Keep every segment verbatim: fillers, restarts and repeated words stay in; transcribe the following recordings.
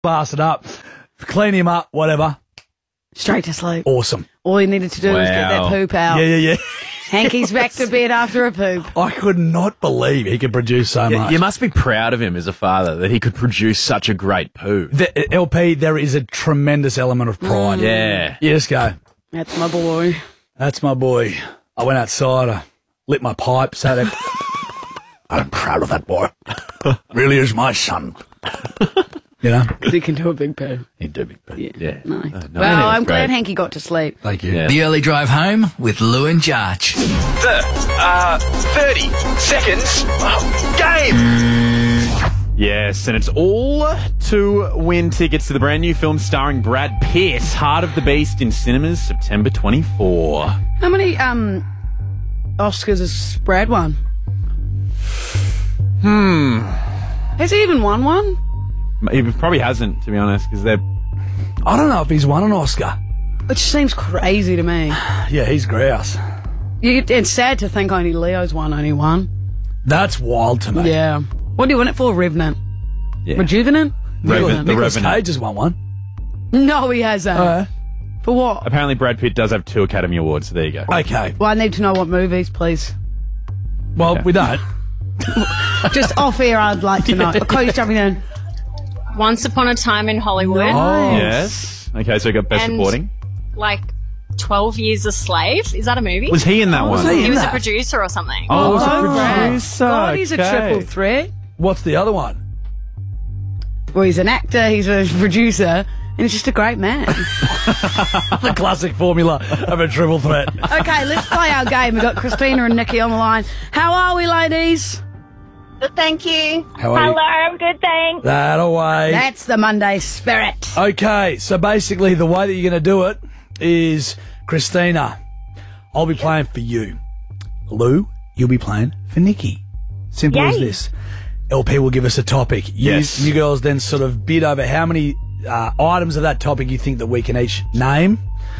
bastard up, clean him up, whatever. Straight to sleep. Awesome. All he needed to do Wow. was get that poop out. Yeah, yeah, yeah. Hanky's back to bed after a poop. I could not believe he could produce so You, much. you must be proud of him as a father that he could produce such a great poo. The, L P, there is a tremendous element of pride. Mm. Yeah. You just go, That's my boy. that's my boy. I went outside, I lit my pipe, sat there. I'm proud of that boy. Really is my son. You know? Because he can do a big poo. He did big poo. Yeah. Yeah. No. Uh, no, well, that I'm was glad great. Hanky got to sleep. Thank you. Yeah. The early drive home with Lou and Jarch. The uh, thirty seconds game. Yes, and it's all to win tickets to the brand new film starring Brad Pitt, Heart of the Beast, in cinemas September twenty-fourth. How many um Oscars has Brad won? Hmm. Has he even won one? He probably hasn't, to be honest, because they're... I don't know if he's won an Oscar. Which seems crazy to me. Yeah, he's grouse. You, it's sad to think only Leo's won only one. That's wild to me. Yeah. What do you win it for? Revenant? Yeah. Rejuvenant? Revenant. The Nicolas Revenant. Cage has won one. No, he hasn't. Uh, For what? Apparently Brad Pitt does have two Academy Awards, so there you go. okay. Well, I need to know what movies, please. Well, Okay. we don't. Just off air, I'd like to know. Cody's jumping in. Once Upon a Time in Hollywood. Oh. Yes. Okay, so we got Best And- Supporting. Like twelve Years a Slave. Is that a movie? Was he in that one? was he? He in was that? a producer or something. Oh, was Oh, a right. producer. God, he's a Okay. triple threat. What's the other one? Well, he's an actor, he's a producer, and he's just a great man. The classic formula of a triple threat. Okay, let's play our game. We've got Christina and Nikki on the line. How are we, ladies? Good, thank you. How are you? Hello, I'm good, thanks. That away. That's the Monday spirit. Okay, so basically the way that you're going to do it is, Christina, I'll be playing for you. Lou, you'll be playing for Nikki. Simple as Yay. this. L P will give us a topic. You, Yes. you girls then sort of bid over how many uh, items of that topic you think that we can each name.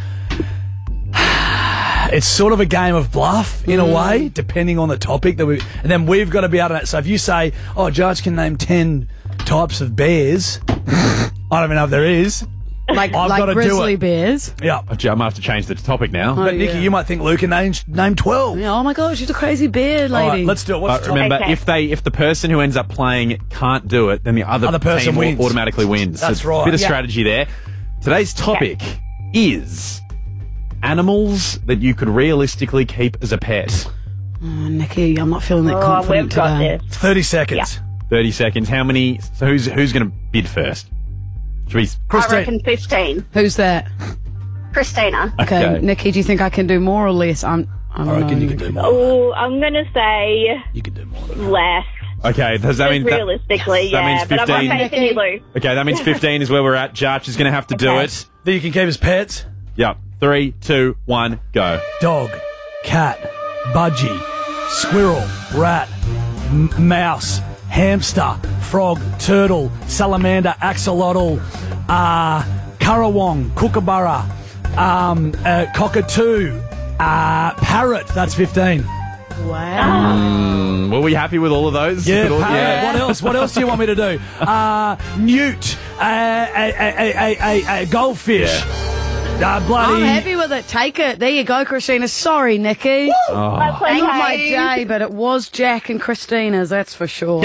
It's sort of a game of bluff in a way, depending on the topic that we, and then we've got to be able to. So if you say, "Oh, Judge can name ten types of bears," I don't even know if there is. Like, I've like gotta do grizzly it. bears. Yeah, I'm going to have to change the topic now. but Nikki, yeah. you might think Luke can name name twelve. Yeah, oh my gosh, she's a crazy bear All lady. right, let's do it. What's But the topic? remember, Okay. if they if the person who ends up playing can't do it, then the other, Other person team will wins. automatically wins. So That's it's right. A bit of Yeah. strategy there. Today's topic is animals that you could realistically keep as a pet. Oh, Nikki, I'm not feeling that Oh, confident we've got today. this. Thirty seconds. Thirty seconds. How many? So who's who's going to bid first? Should we? I Christine. reckon fifteen. Who's that? Christina. Okay, Okay. Nikki, do you think I can do more or less? I'm, I don't I reckon know. you can do more. Oh, I'm going to say You can do more than that. less. Okay. Does that mean that, Realistically, that yeah. means But I'm fifteen? not facing you, Lou. Okay, that means fifteen is where we're at. Jarch is going to have to do Okay. it. That you can keep as pets. Yep. Three, two, one, go. Dog, cat, budgie, squirrel, rat, m- mouse, hamster, frog, turtle, salamander, axolotl, uh, currawong, kookaburra, um, uh, cockatoo, uh, parrot. That's fifteen. Wow. Mm, were we happy with all of those? Yeah, With all- parrot. What else? What else do you want me to do? Uh, newt, uh, a, a, a, a, a goldfish. Uh, bloody. I'm happy with it. Take it. There you go, Christina. Sorry, Nikki. That's okay. Not my day, but it was Jack and Christina's, that's for sure.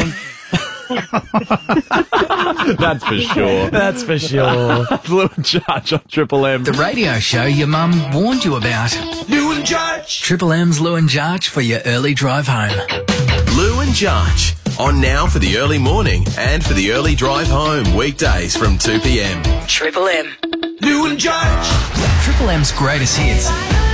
That's for sure. That's for sure. Little Jarch on Triple M. The radio show your mum warned you about. Lou and Jarch. Triple M's Lou and Jarch for your early drive home. Lou and Jarch. On now for the early morning and for the early drive home. Weekdays from two p.m. Triple M. Lou and Jarch. Triple M's greatest hits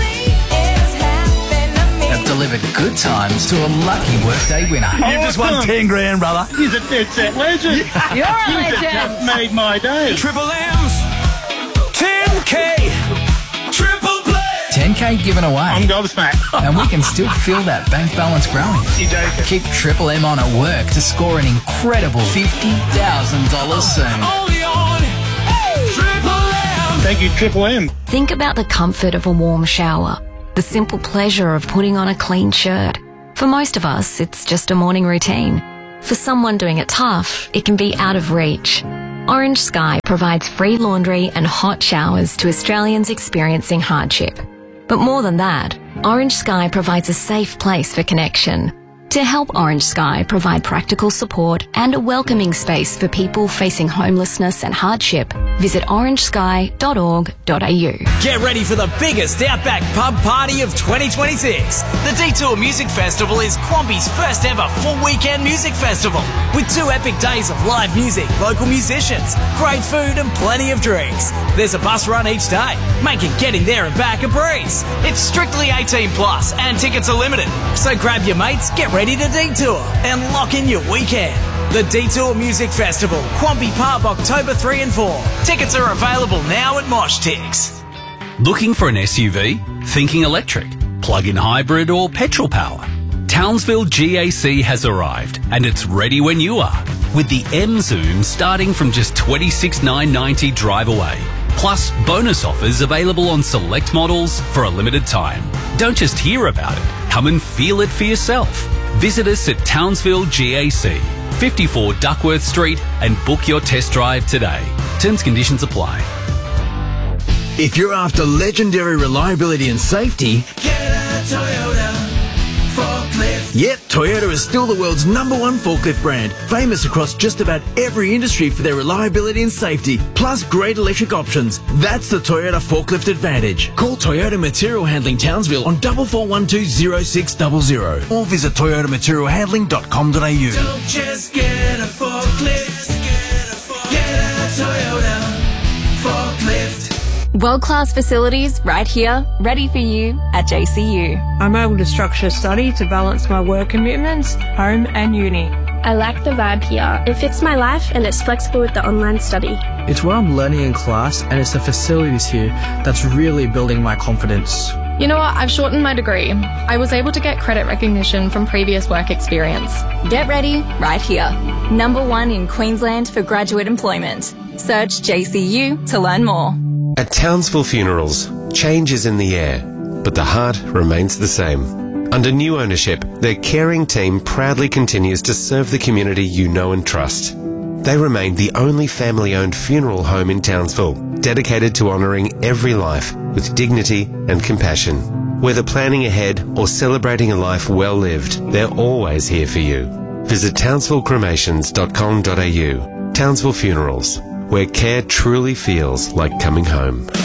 have delivered good times to a lucky workday winner. You just won ten grand, brother. He's a dead set legend. You're a You legend. just made my day. Triple M's. ten K. Triple play. ten K given away. I'm gobsmacked. And we can still feel that bank balance growing. You joking? Keep Triple M on at work to score an incredible fifty thousand dollars soon. Only on Triple M. Thank you, Triple M. Think about the comfort of a warm shower, the simple pleasure of putting on a clean shirt. For most of us, it's just a morning routine. For someone doing it tough, it can be out of reach. Orange Sky provides free laundry and hot showers to Australians experiencing hardship. But more than that, Orange Sky provides a safe place for connection. To help Orange Sky provide practical support and a welcoming space for people facing homelessness and hardship, visit orange sky dot org dot a u. Get ready for the biggest Outback pub party of twenty twenty-six. The Detour Music Festival is Quamby's first ever full weekend music festival with two epic days of live music, local musicians, great food and plenty of drinks. There's a bus run each day, making getting there and back a breeze. It's strictly eighteen plus and tickets are limited. So grab your mates, get ready to detour and lock in your weekend. The Detour Music Festival, Quamby Pub, October three and four. Tickets are available now at Mosh Tix. Looking for an S U V? Thinking electric, plug-in hybrid or petrol power? Townsville G A C has arrived and it's ready when you are. With the M Zoom starting from just twenty-six thousand nine hundred ninety dollars drive away. Plus bonus offers available on select models for a limited time. Don't just hear about it, come and feel it for yourself. Visit us at Townsville G A C, fifty-four Duckworth Street, and book your test drive today. Terms and conditions apply. If you're after legendary reliability and safety, Get a Toyota forklift. yep, Toyota is still the world's number one forklift brand, famous across just about every industry for their reliability and safety, plus great electric options. That's the Toyota Forklift Advantage. Call Toyota Material Handling Townsville on four four one two zero six zero zero or visit toyota material handling dot com dot a u. Don't just get a forklift. Get a Toyota forklift. World-class facilities right here, ready for you at J C U. I'm able to structure study to balance my work commitments, home and uni. I like the vibe here. It fits my life and it's flexible with the online study. It's what I'm learning in class and it's the facilities here that's really building my confidence. You know what? I've shortened my degree. I was able to get credit recognition from previous work experience. Get ready right here. Number one in Queensland for graduate employment. Search J C U to learn more. At Townsville Funerals, change is in the air, but the heart remains the same. Under new ownership, their caring team proudly continues to serve the community you know and trust. They remain the only family-owned funeral home in Townsville, dedicated to honouring every life with dignity and compassion. Whether planning ahead or celebrating a life well lived, they're always here for you. Visit townsville cremations dot com dot a u. Townsville Funerals, where care truly feels like coming home.